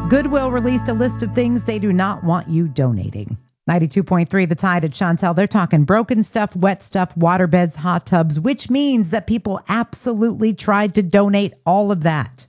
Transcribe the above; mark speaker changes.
Speaker 1: Goodwill released a list of things they do not want you donating. 92.3 The Tide at Chantel. They're talking broken stuff, wet stuff, water beds, hot tubs, which means that people absolutely tried to donate all of that.